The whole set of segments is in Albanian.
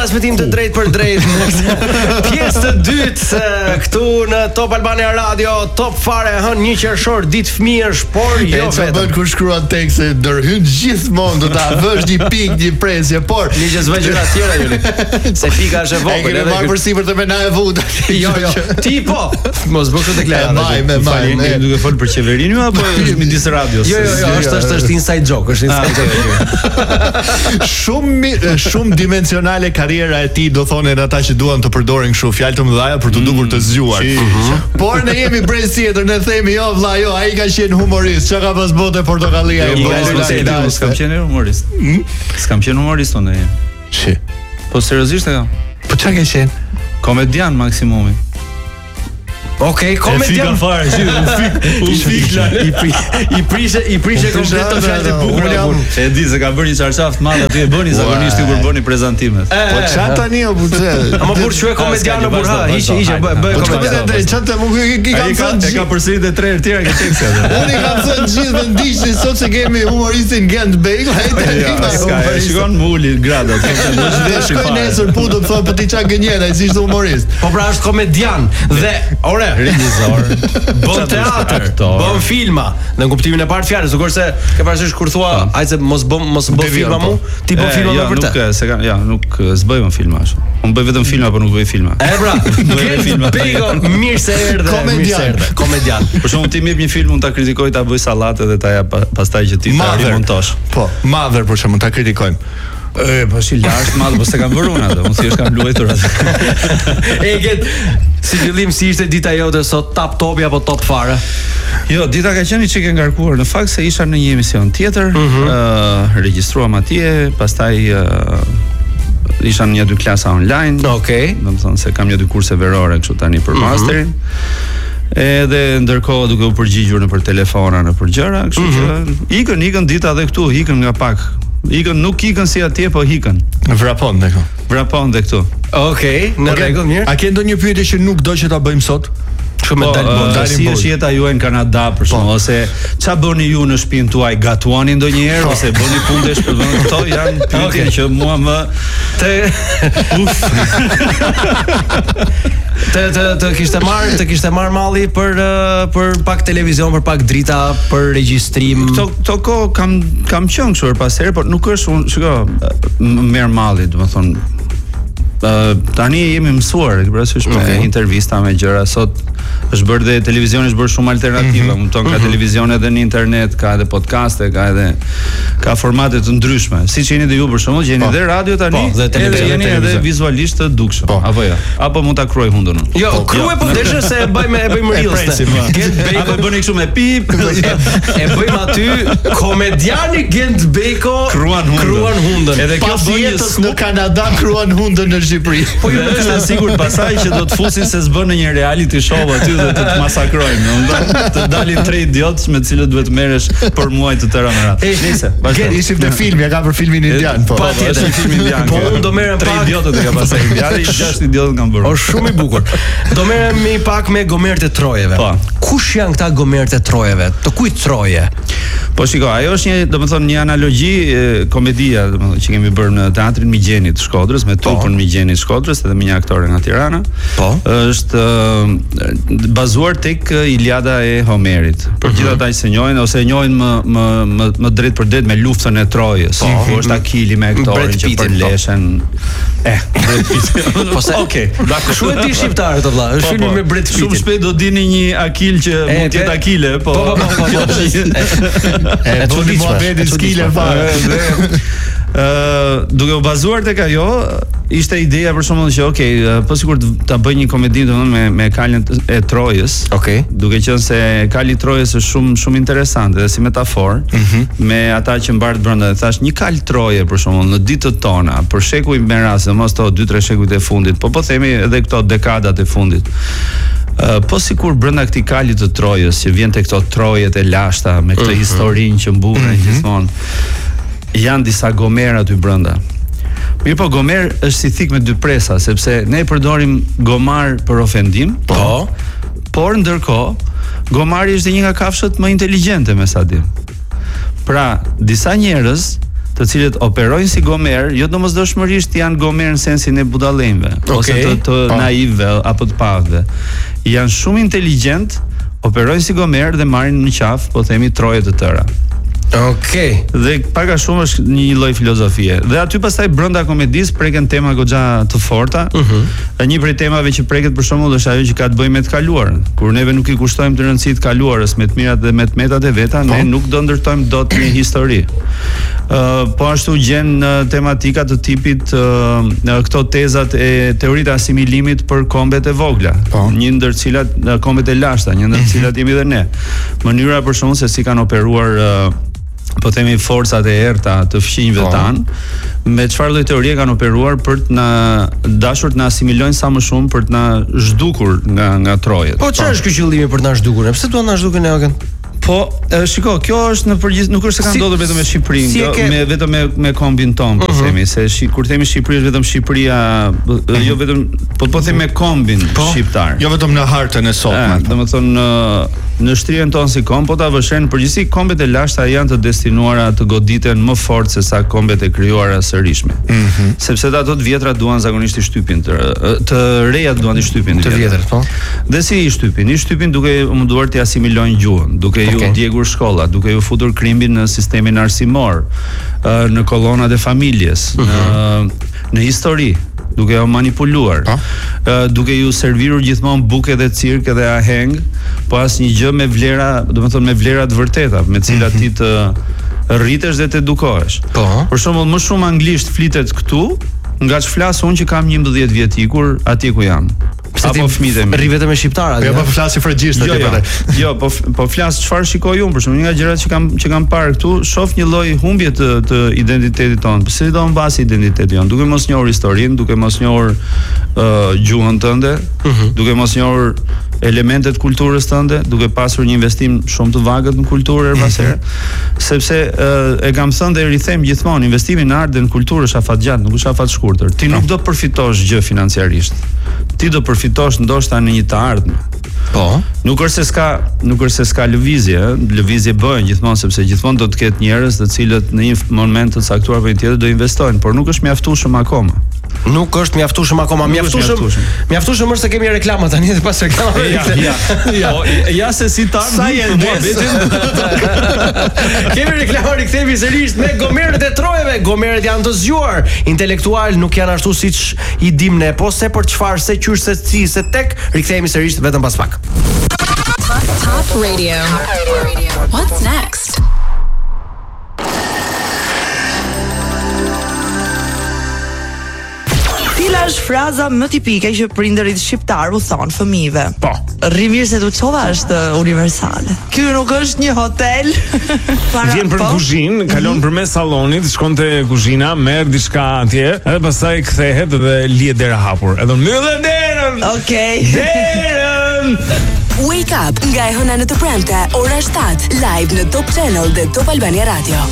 transmetim të drejtë për drejtë. Pjesë të dytë këtu në Top Albania Radio, Top Fare hën 1 qershor, ditë fëmijësh, por jo vetëm. Bën kur shkruan tekste, ndërhyn gjithmonë do ta vësh një pikë, një presje, por ligjë s'vë gjëra të tjera Juli. Se pika është e vogël edhe marr për sipër të më na e vut. Jo, ti po. Mos bëj këtë deklaratë. Me duke fol për qeverinë apo midis radios? Jo, është inside joke, është inside joke. Shumë dimensionale karriera e tij, do thonë edhe ata që duan të përdorin kështu fjalë të mëdha për të dukur të zgjuar. Por ne jemi brez tjetër, ne themi jo vlla, jo, ai ka qenë humorist. Çka ka pas bote portokallia? S'kam qenë humorist. S'kam qenë humorist unë. Shi. Po seriozisht e kam. Po çka ke qenë? Komedian maksimumi. Okej, komedian fare, u fik i prishe komplet të fjalët e bukura. E di se ka bërë një çarçaf të madh aty e bëni zakonisht kur bëni prezantimet. Po çfarë tani o buçë? Ama kur quhet komedian në burha, hiç bëj komedian. Çfarë më i kam thënë? E ka përsëritur 3 herë tjera këtë tekst. Unë i kam thënë gjithë vendishin sot se kemi humoristin Gent Bale, hajde. Shikon muli grada. Shkoj nesër pu do të thonë po ti çka gënjen, ai si ishte humorist. Po pra është komedian dhe ore regjisor, bën teatr, bën filma, në kuptimin e parë të fjalës, sigurisht se ke parasysh kur thua, hajde mos bë filma mu, ti bën filma me vërtet. Nuk se kanë, nuk s'bëjmë filma ashtu. Unë bëj vetëm filma, por nuk bëj filma. E pra, Bego, mirë se erdhe, komedian. Për shembull ti më jep një film, unë ta kritikoj, ta bëj sallatë dhe ta jap pastaj që ti ta rimontosh. Po, Mother për shembull ta kritikojmë. Po si lart madh, po se kam bërë unë atë, unë thjesht kam luajtur atë. E get si fillim si ishte dita jote sot, tap topi apo top fare? Jo, dita ka qenë çike ngarkuar në fakt se isha në një emision tjetër, regjistruam atje, pastaj isha në 1-2 klasa online. Okej. Domethënë se kam 1-2 kurse verore kështu tani për masterin. Edhe ndërkohë duke u përgjigjur nëpër telefona, nëpër gjëra, kështu që ikën dita edhe këtu, ikën nga pak. Nuk ikën si atje, po ikën. Vrapon dhe këtu. Okej, në rregull, mirë. A ke ndonjë pyetje që nuk do që ta bëjmë sot? Si është jeta juaj në Kanada për shkak ose ç'a bëni ju në shtëpinë tuaj, gatuani ndonjëherë ose bëni punë të shpërblyer? Këto janë pyetje që mua më të kishte marr malli për pak televizion, për pak drita, për regjistrim. Këto kohë kam qenë kështu pas herë, por nuk është unë, shiko, merr malli, domethënë tani jemi mësuar, parasysh me intervista, me gjëra. Sot është bërë dhe televizioni është bërë shumë alternativa, ka televizion edhe në internet, ka edhe podcaste, ka formate të ndryshme. Siç jeni dhe ju për shembull, jeni edhe radio tani, edhe jeni edhe vizualisht të dukshëm. Apo jo? Apo mund ta kruaj hundën unë? Jo, kruaj po deshë se e bëjmë reels. Apo bëni kështu me pip. E bëjmë aty komediani Gent Beko kruan hundën. Edhe kjo jetës në Kanada kruan hundën në Shqipëri. Po ju është sigurt pasaj që do të fusin se s'bën në një reality show aty dhe të masakrojnë. Të dalin 3 idiotë me të cilët duhet merresh për muaj të tëra me radhë. Nice. Ishim në film, ja ka për filmin indian, po. Patjetër film indian. Po unë do merrem 3 idiotët e ka pasur indiani, 6 idiotët kanë bërë. Është shumë i bukur. Do merrem pak me gomert e trojeve. Po. Kush janë këta gomert e trojeve? Të kujt troje? Po shiko, ajo është një analogji komedia, domethënë që kemi bërë në teatrin Migjenit të Shkodrës, me trupën Migjenit të Shkodrës edhe me një aktore nga Tirana. Po. Është bazuar tek Iliada e Homerit. Për gjithë ata që njohin ose e njohin më drejt për drejt me luftën e Trojës. Ku është Akili me aktorin që përleshen. Brad Pitt. Po se. Okej. Kush e di shqiptar këtë vëlla? Është filmi me Brad Pitt. Shumë shpejt do dini një Akil që mund të jetë Akile, po. E bëni muhabetin skile fare. Duke u bazuar tek ajo, ishte ideja për shembull që po sikur ta bëj një komedi domethënë me kalën e Trojës. Duke qenë se kali i Trojës është shumë interesante dhe si metaforë, me ata që mbart brenda. Thash një kal Troje për shembull në ditët tona, për shekuj me rast, mos to 2-3 shekujt e fundit, po themi edhe këto dekadat e fundit. Po sikur brenda këtij kalit të Trojës që vjen te këto trojet e lashta me këtë historinë që mburen gjithmonë, janë disa Gomer aty brenda. Mirë po, Gomer është si thik me 2 presa, sepse ne përdorim Gomar për ofendim, por ndërkohë Gomari është një nga kafshët më inteligjente me sa di. Pra, disa njerëz të cilët operojnë si gomer, jo domosdoshmërisht janë gomer në sensin e budallëve, ose të naivëve apo të pavëve. Janë shumë inteligjent, operojnë si gomer dhe marrin në qafë, po themi troje të tëra. Okej. Dhe pak a shumë është një lloj filozofie. Dhe aty pastaj brenda komedisë preken tema goxha të forta. Një prej temave që preket për shembull është ajo që ka të bëjë me të kaluarën. Kur neve nuk i kushtojmë të rëndësisë të kaluarës me të mirat dhe me të metat e veta, ne nuk do ndërtojmë dot një histori. Po ashtu gjen tematika të tipit këto tezat e teoritë asimilimit për kombet e vogla. Një ndër cilat kombet e lashta, një ndër cilat jemi dhe ne. Mënyra për shembull se si kanë operuar po themi forcat e errta të fqinjve tan, me çfarë lloj teorie kanë operuar për të na dashur të na asimilojnë sa më shumë për të na zhdukur nga trojet. Po çfarë është ky qëllimi për të na zhdukur? Pse duan na zhdukin ne Ogen? Po, shiko, kjo është në përgjithësi, nuk është se ka ndodhur vetëm me Shqipërinë, vetëm me kombin ton, po themi, se kur themi Shqipëri është vetëm Shqipëria, jo vetëm, po themi me kombin shqiptar. Jo vetëm në hartën e sotme. Domethënë në shtrihen tonë si komb, po ta vëshën përgjithësi kombet e lashta janë të destinuara të goditen më fort se sa kombet e krijuara sërish. Sepse ato të vjetra duan zakonisht i shtypin, të rejat duan i shtypin të vjetrat, po. Dhe si i shtypin duke munduar të asimilojnë gjuhën, duke ju djegur shkolla, duke ju futur krimbin në sistemin arsimor, në kolonat e familjes, në histori, duke ju manipuluar, duke ju servirur gjithmonë buke dhe cirk dhe aheng, po asnjë gjë me vlera, domethënë me vlera të vërteta, me cilat ti të rritesh dhe të edukohesh. Për shembull, më shumë anglisht flitet këtu, nga ç'flas unë që kam 11 vjet ikur atje ku jam. Apo fëmijët e mi. Rri vetëm me shqiptarët. Jo, po flasi frëngjisht atje. Jo, po flas çfarë shikoj unë, për shembull, një nga gjërat që kam parë këtu, shoh një lloj humbje të identitetit tonë. Pse do të mbasi identitetin jon? Duke mos njohur historinë, duke mos njohur gjuhën tënde, duke mos njohur elementet kulturës tënde, duke pasur një investim shumë të vagët në kulturë pas here, sepse e kam thënë dhe rikthem gjithmonë, investimi në art dhe në kulturë është afatgjat, nuk është afat shkurtër. Ti nuk do përfitosh gjë financiarisht. Ti do përfitosh ndoshta në një të ardhmë. Po. Nuk është se s'ka lëvizje bëhen gjithmonë, sepse gjithmonë do të ketë njerëz të cilët në një moment të caktuar apo një tjetër do investojnë, por nuk është mjaftueshëm akoma. Nuk është mjaftueshëm akoma. Mjaftueshëm është se kemi reklama tani dhe pas reklamave. Ja se si ta kemi reklama, rikthehemi sërish me gomerët e trojeve. Gomerët janë të zgjuar, intelektual, nuk janë ashtu siç i dim ne, po se për çfarë, se qysh, se si, se tek. Rikthehemi sërish vetëm pas pak. Top Radio. What's next? Cila është fraza më tipike që prindërit shqiptar u thon fëmijëve? Po. Rri mirë se Duçova është universale. Ky nuk është një hotel. Vjen për kuzhinë, kalon përmes sallonit, shkon te kuzhina, merr diçka atje, edhe pastaj kthehet dhe lihet dera hapur. Edhe mbyll derën. Okej. Derën. Wake up nga e hëna në të premte, ora 7, live në Top Channel dhe Top Albania Radio.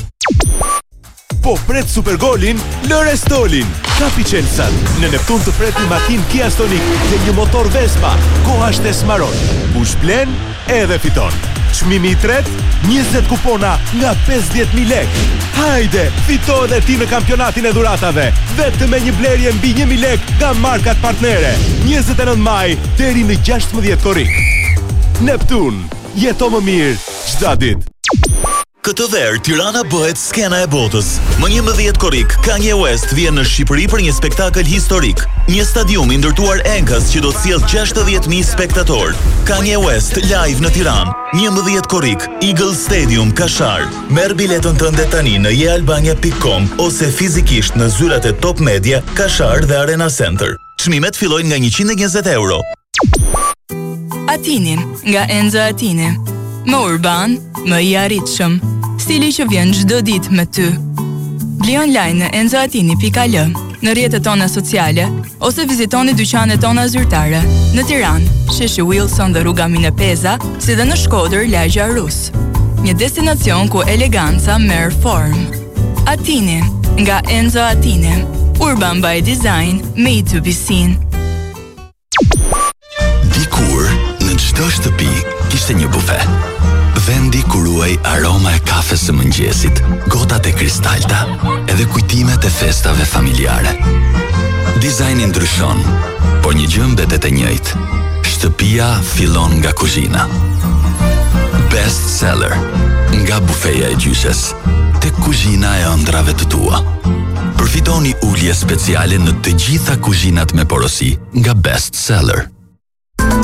Po pret Supergolin, lëre stolin. Kapi Chelsea. Në Neptun të pret një makinë Kia Stonic dhe një motor Vespa. Koha është e smaron. Bush blen edhe fiton. Çmimi i tretë, 20 kupona nga 50.000 lekë. Hajde, fito edhe ti në kampionatin e dhuratave. Vetëm me një blerje mbi 1.000 lekë nga markat partnere. 29 maj deri në 16 korrik. Neptun, jeto më mirë çdo ditë. Këtë verë, Tirana bëhet skena e botës. Më 11 korrik, Kanye West vjen në Shqipëri për një spektakël historik. Një stadium i ndërtuar enkas që do të sjellë 60.000 spektator. Kanye West live në Tiranë. 11 korrik, Eagle Stadium, Kashar. Merr biletën tënde tani në jealbania.com ose fizikisht në zyrat e Top Media, Kashar dhe Arena Center. Çmimet fillojnë nga 120 euro. Atinin, nga Enzo Attini. Më urban, më i arritshëm. Stili që vjen çdo ditë me ty. Bli online në enzoatini.al, në rrjetet tona sociale ose vizitoni dyqanet tona zyrtare në Tiranë, Sheshi Wilson dhe rruga Mine Peza, si dhe në Shkodër, lagja Rus. Një destinacion ku eleganca merr formë. Attini, nga Enzo Attini. Urban by design, made to be seen. Dikur, në çdo shtëpi kishte një bufe. Vendi ku ruaj aroma e kafes së mëngjesit, gotat e kristalta, edhe kujtimet e festave familjare. Dizajni ndryshon, por një gjë mbetet e njëjtë. Shtëpia fillon nga kuzhina. Best Seller, nga bufeja e gjyshes tek kuzhina e ëndrave të tua. Përfitoni ulje speciale në të gjitha kuzhinat me porosi nga Best Seller.